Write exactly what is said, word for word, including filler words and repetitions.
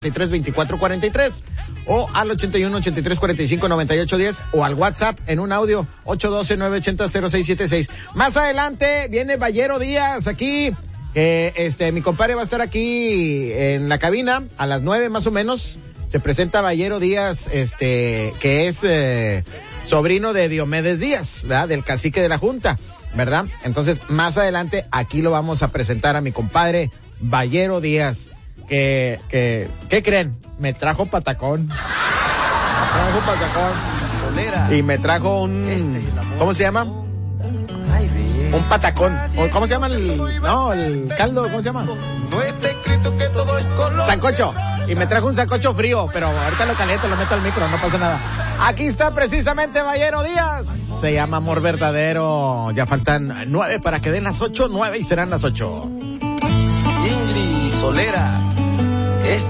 tres veinticuatro cuarenta y tres o al ochenta y uno, ochenta y tres, cuarenta y cinco, noventa y ocho, diez o al WhatsApp en un audio ocho uno dos, nueve ocho cero, cero seis siete seis. Más adelante viene Vallero Díaz aquí, eh, este, mi compadre va a estar aquí en la cabina a las nueve más o menos. Se presenta Vallero Díaz, este, que es eh, sobrino de Diomedes Díaz, ¿verdad? Del cacique de la Junta, ¿verdad? Entonces, más adelante aquí lo vamos a presentar a mi compadre Vallero Díaz. Que, que, ¿qué creen? Me trajo patacón. Me trajo patacón. Solera. Y me trajo un, este, ¿cómo se llama? Un patacón. ¿Cómo se llama el, no, el caldo? ¿Cómo se llama? No está escrito que todo es color. Sancocho. Y me trajo un sancocho frío, pero ahorita lo caliento, lo meto al micro, no pasa nada. Aquí está precisamente Vallero Díaz. Se llama Amor Verdadero. Ya faltan nueve para que den las ocho, nueve y serán las ocho. Ingrid Solera.